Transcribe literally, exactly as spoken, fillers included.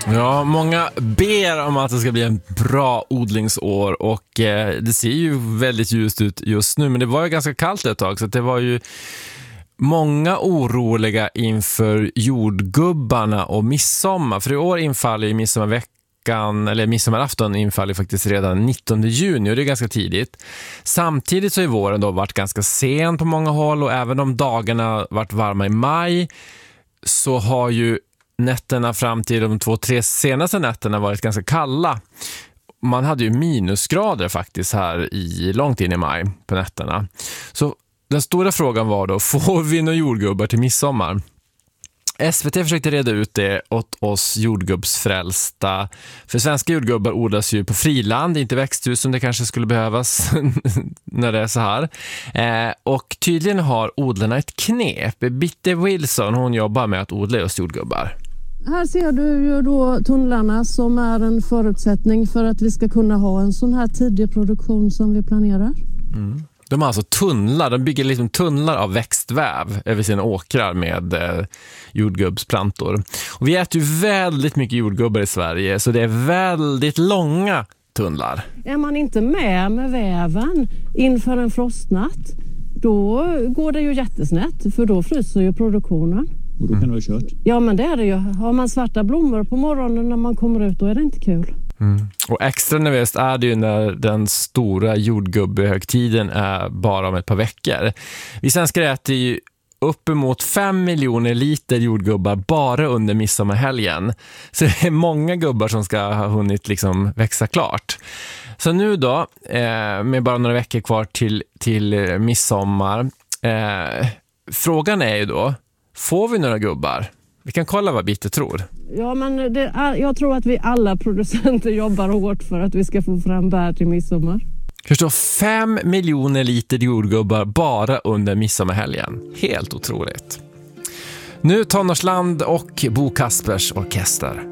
Ja, många ber om att det ska bli en bra odlingsår och eh, det ser ju väldigt ljust ut just nu, men det var ju ganska kallt ett tag så det var ju många oroliga inför jordgubbarna och midsommar. För i år infaller ju midsommarveckan, eller midsommarafton infaller faktiskt redan nittonde juni och det är ganska tidigt. Samtidigt så har våren då varit ganska sen på många håll och även om dagarna varit varma i maj så har ju nätterna fram till de två, tre senaste nätterna varit ganska kalla. Man hade ju minusgrader faktiskt här i långt in i maj på nätterna. Så den stora frågan var då, får vi några jordgubbar till midsommar? S V T försökte reda ut det åt oss jordgubbsfrälsta. För svenska jordgubbar odlas ju på friland, inte växthus som det kanske skulle behövas när det är så här. Eh, och tydligen har odlarna ett knep. Bitte Wilson, hon jobbar med att odla just jordgubbar. Här ser du ju då tunnlarna som är en förutsättning för att vi ska kunna ha en sån här tidig produktion som vi planerar. Mm. De har alltså tunnlar, de bygger liksom tunnlar av växtväv över sina åkrar med eh, jordgubbsplantor. Och vi äter ju väldigt mycket jordgubbar i Sverige så det är väldigt långa tunnlar. Är man inte med med väven inför en frostnatt, då går det ju jättesnett för då fryser ju produktionen. Och då kan det vara kört. Ja, men det är det ju. Har man svarta blommor på morgonen när man kommer ut, då är det inte kul. Mm. Och extra nervöst är det ju när den stora jordgubbehögtiden är bara om ett par veckor. Vi svenskar äter ju uppemot fem miljoner liter jordgubbar bara under midsommarhelgen. Så det är många gubbar som ska ha hunnit liksom växa klart. Så nu då, eh, med bara några veckor kvar till, till midsommar. Eh, frågan är ju då, får vi några gubbar? Vi kan kolla vad Bitte tror. Ja, men det är, jag tror att vi alla producenter jobbar hårt för att vi ska få fram bär till midsommar. Förstå, fem miljoner liter jordgubbar bara under midsommarhelgen. Helt otroligt. Nu Tonårsland och Bo Kaspers orkester.